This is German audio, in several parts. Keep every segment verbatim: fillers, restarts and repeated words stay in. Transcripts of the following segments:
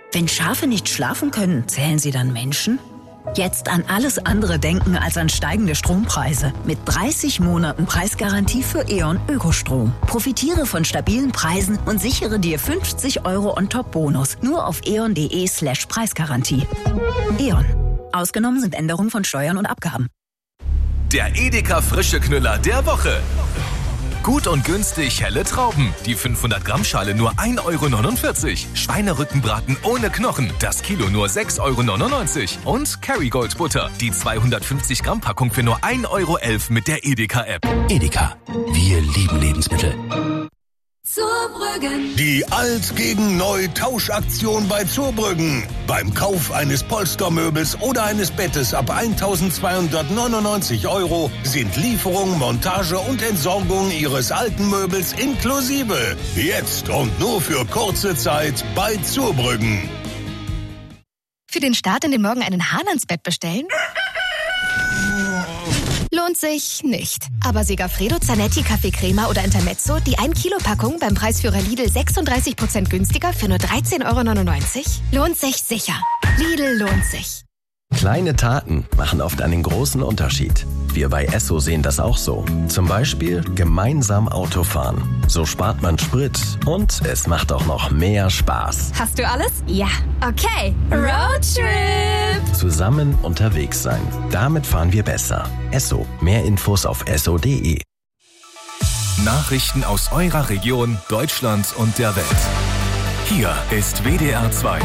Wenn Schafe nicht schlafen können, zählen sie dann Menschen? Jetzt an alles andere denken als an steigende Strompreise. Mit dreißig Monaten Preisgarantie für E.ON Ökostrom. Profitiere von stabilen Preisen und sichere dir fünfzig Euro On-Top-Bonus. Nur auf eon.de slash Preisgarantie. E.ON. Ausgenommen sind Änderungen von Steuern und Abgaben. Der Edeka Frische Knüller der Woche. Gut und günstig helle Trauben. Die fünfhundert Gramm Schale nur ein Euro neunundvierzig. Schweinerückenbraten ohne Knochen. Das Kilo nur sechs Euro neunundneunzig. Und Kerrygold Butter. Die zweihundertfünfzig Gramm Packung für nur ein Euro elf mit der Edeka App. Edeka. Wir lieben Lebensmittel. Zurbrüggen. Die Alt gegen Neu Tauschaktion bei Zurbrüggen. Beim Kauf eines Polstermöbels oder eines Bettes ab eintausendzweihundertneunundneunzig Euro sind Lieferung, Montage und Entsorgung Ihres alten Möbels inklusive. Jetzt und nur für kurze Zeit bei Zurbrüggen. Für den Start in den Morgen einen Hahn ans Bett bestellen? Lohnt sich nicht. Aber Segafredo Zanetti Kaffeecrema oder Intermezzo, die ein Kilo Packung beim Preisführer Lidl sechsunddreißig Prozent günstiger für nur dreizehn Euro neunundneunzig? Lohnt sich sicher. Lidl lohnt sich. Kleine Taten machen oft einen großen Unterschied. Wir bei Esso sehen das auch so. Zum Beispiel gemeinsam Auto fahren. So spart man Sprit und es macht auch noch mehr Spaß. Hast du alles? Ja. Okay. Roadtrip. Zusammen unterwegs sein. Damit fahren wir besser. Esso. Mehr Infos auf esso punkt de. Nachrichten aus eurer Region, Deutschland und der Welt. Hier ist W D R zwei.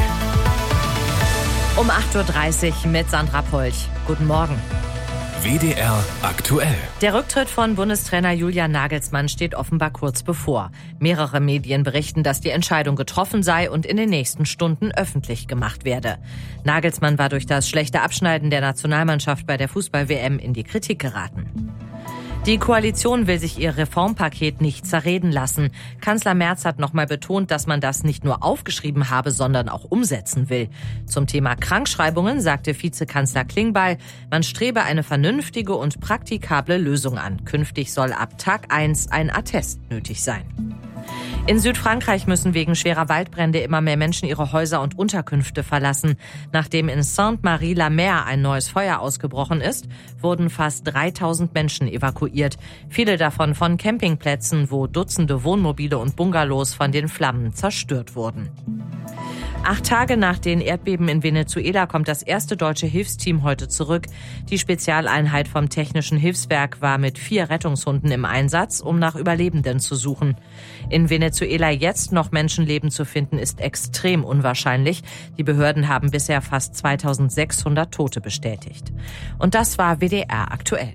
Um acht Uhr dreißig mit Sandra Polch. Guten Morgen. W D R aktuell. Der Rücktritt von Bundestrainer Julian Nagelsmann steht offenbar kurz bevor. Mehrere Medien berichten, dass die Entscheidung getroffen sei und in den nächsten Stunden öffentlich gemacht werde. Nagelsmann war durch das schlechte Abschneiden der Nationalmannschaft bei der Fußball-W M in die Kritik geraten. Die Koalition will sich ihr Reformpaket nicht zerreden lassen. Kanzler Merz hat nochmal betont, dass man das nicht nur aufgeschrieben habe, sondern auch umsetzen will. Zum Thema Krankschreibungen sagte Vizekanzler Klingbeil, man strebe eine vernünftige und praktikable Lösung an. Künftig soll ab Tag eins ein Attest nötig sein. In Südfrankreich müssen wegen schwerer Waldbrände immer mehr Menschen ihre Häuser und Unterkünfte verlassen. Nachdem in Sainte-Marie-la-Mer ein neues Feuer ausgebrochen ist, wurden fast dreitausend Menschen evakuiert. Viele davon von Campingplätzen, wo Dutzende Wohnmobile und Bungalows von den Flammen zerstört wurden. Acht Tage nach den Erdbeben in Venezuela kommt das erste deutsche Hilfsteam heute zurück. Die Spezialeinheit vom Technischen Hilfswerk war mit vier Rettungshunden im Einsatz, um nach Überlebenden zu suchen. In Venezuela jetzt noch Menschenleben zu finden, ist extrem unwahrscheinlich. Die Behörden haben bisher fast zweitausendsechshundert Tote bestätigt. Und das war W D R aktuell.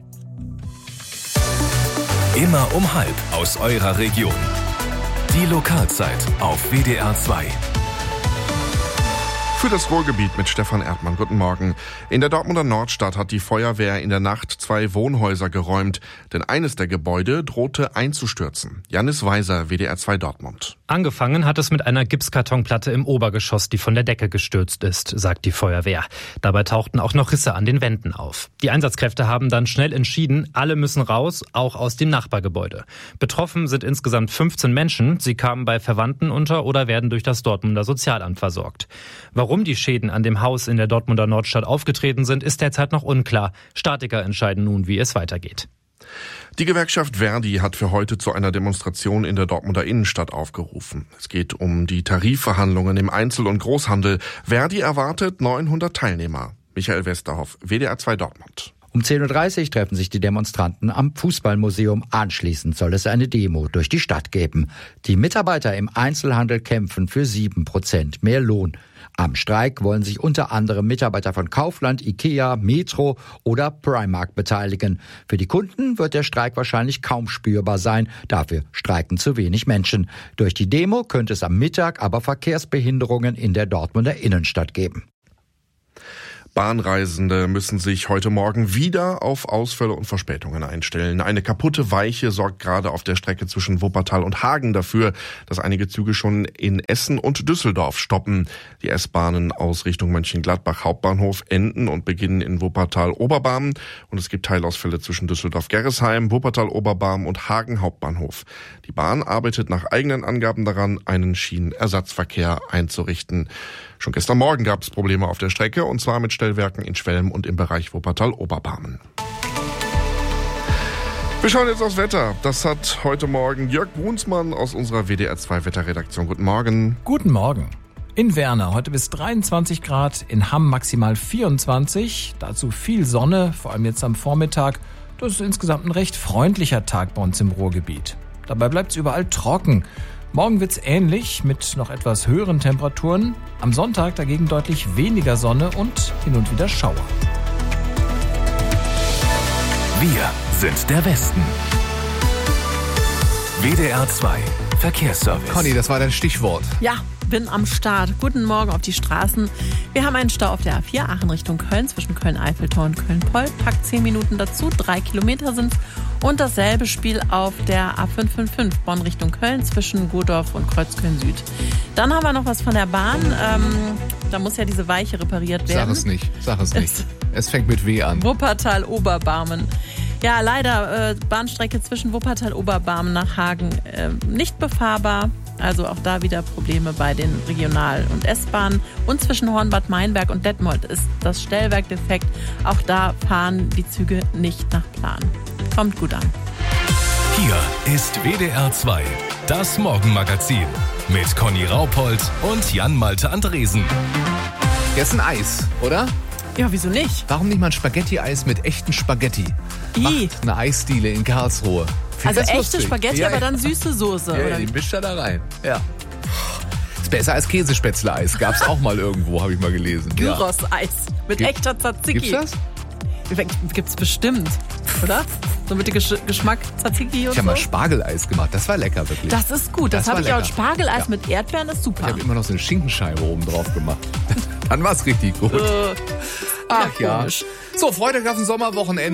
Immer um halb aus eurer Region. Die Lokalzeit auf W D R zwei. Für das Ruhrgebiet mit Stefan Erdmann. Guten Morgen. In der Dortmunder Nordstadt hat die Feuerwehr in der Nacht zwei Wohnhäuser geräumt, denn eines der Gebäude drohte einzustürzen. Janis Weiser, W D R zwei Dortmund. Angefangen hat es mit einer Gipskartonplatte im Obergeschoss, die von der Decke gestürzt ist, sagt die Feuerwehr. Dabei tauchten auch noch Risse an den Wänden auf. Die Einsatzkräfte haben dann schnell entschieden, alle müssen raus, auch aus dem Nachbargebäude. Betroffen sind insgesamt fünfzehn Menschen. Sie kamen bei Verwandten unter oder werden durch das Dortmunder Sozialamt versorgt. Warum die Schäden an dem Haus in der Dortmunder Nordstadt aufgetreten sind, ist derzeit noch unklar. Statiker entscheiden nun, wie es weitergeht. Die Gewerkschaft Verdi hat für heute zu einer Demonstration in der Dortmunder Innenstadt aufgerufen. Es geht um die Tarifverhandlungen im Einzel- und Großhandel. Verdi erwartet neunhundert Teilnehmer. Michael Westerhoff, W D R zwei Dortmund. Um zehn Uhr dreißig treffen sich die Demonstranten am Fußballmuseum. Anschließend soll es eine Demo durch die Stadt geben. Die Mitarbeiter im Einzelhandel kämpfen für sieben Prozent mehr Lohn. Am Streik wollen sich unter anderem Mitarbeiter von Kaufland, Ikea, Metro oder Primark beteiligen. Für die Kunden wird der Streik wahrscheinlich kaum spürbar sein. Dafür streiken zu wenig Menschen. Durch die Demo könnte es am Mittag aber Verkehrsbehinderungen in der Dortmunder Innenstadt geben. Bahnreisende müssen sich heute Morgen wieder auf Ausfälle und Verspätungen einstellen. Eine kaputte Weiche sorgt gerade auf der Strecke zwischen Wuppertal und Hagen dafür, dass einige Züge schon in Essen und Düsseldorf stoppen. Die S-Bahnen aus Richtung Mönchengladbach Hauptbahnhof enden und beginnen in Wuppertal Oberbarm. Und es gibt Teilausfälle zwischen Düsseldorf-Gerresheim, Wuppertal Oberbarm und Hagen Hauptbahnhof. Die Bahn arbeitet nach eigenen Angaben daran, einen Schienenersatzverkehr einzurichten. Schon gestern Morgen gab es Probleme auf der Strecke, und zwar mit Stellwerken in Schwelm und im Bereich Wuppertal-Oberbarmen. Wir schauen jetzt aufs Wetter. Das hat heute Morgen Jörg Brunsmann aus unserer W D R zwei Wetterredaktion. Guten Morgen. Guten Morgen. In Werner heute bis dreiundzwanzig Grad, in Hamm maximal vierundzwanzig. Dazu viel Sonne, vor allem jetzt am Vormittag. Das ist insgesamt ein recht freundlicher Tag bei uns im Ruhrgebiet. Dabei bleibt es überall trocken. Morgen wird's ähnlich mit noch etwas höheren Temperaturen. Am Sonntag dagegen deutlich weniger Sonne und hin und wieder Schauer. Wir sind der Westen. W D R zwei Verkehrsservice. Conny, das war dein Stichwort. Ja, bin am Start. Guten Morgen auf die Straßen. Wir haben einen Stau auf der A vier Aachen Richtung Köln zwischen Köln-Eiffeltor und Köln-Poll. Packt zehn Minuten dazu, drei Kilometer sind's. Und dasselbe Spiel auf der A fünf fünf fünf Bonn Richtung Köln zwischen Godorf und Kreuzköln-Süd. Dann haben wir noch was von der Bahn. Ähm, da muss ja diese Weiche repariert werden. Sag es nicht, sag es nicht. Es fängt mit W an. Wuppertal-Oberbarmen. Ja, leider äh, Bahnstrecke zwischen Wuppertal-Oberbarmen nach Hagen äh, nicht befahrbar. Also auch da wieder Probleme bei den Regional- und S-Bahnen. Und zwischen Hornbad Meinberg und Detmold ist das Stellwerk defekt. Auch da fahren die Züge nicht nach Plan. Kommt gut an. Hier ist W D R zwei, das Morgenmagazin mit Conny Raupold und Jan-Malte Andresen. Jetzt ein Eis, oder? Ja, wieso nicht? Warum nicht mal ein Spaghetti-Eis mit echten Spaghetti? I. Macht eine Eisdiele in Karlsruhe. Find Also das echte lustig. Spaghetti, ja, aber ja. dann süße Soße. Ja, oder? die mischt er da rein. Ja. Ist besser als Käsespätzle-Eis. Gab's auch mal irgendwo, habe ich mal gelesen. Gyros-Eis mit Gibt- echter Tzatziki. Gibt's das? Gibt's bestimmt, oder? So mit dem Gesch- Geschmack Tzatziki und Ich habe so. mal Spargeleis gemacht. Das war lecker, wirklich. Das ist gut. Das, Das habe war ich auch. lecker. Spargeleis Ja. mit Erdbeeren ist Ich super. habe immer noch so eine Schinkenscheibe oben drauf gemacht. Dann war's richtig gut. Äh, Ach ja. komisch. So, Freitag auf dem Sommerwochenende.